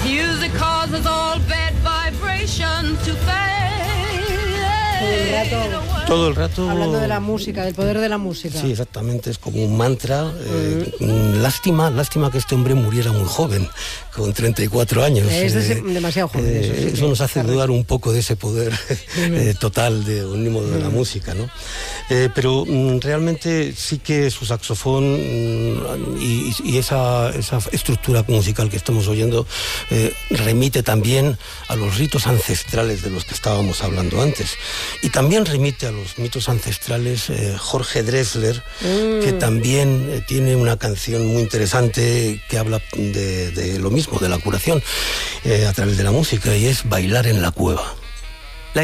Music causes all bad vibrations to Todo el rato hablando de la música, del poder de la música. Sí, exactamente, es como un mantra. Lástima que este hombre muriera muy joven, con 34 años. Es demasiado joven. Eso nos hace dudar un poco de ese poder total de unánimo de la música, ¿no? Pero realmente sí que su saxofón y esa estructura musical que estamos oyendo remite también a los ritos ancestrales de los que estábamos hablando antes. Y también remite a los mitos ancestrales Jorge Drexler, que también tiene una canción muy interesante que habla de lo mismo, de la curación a través de la música, y es Bailar en la cueva.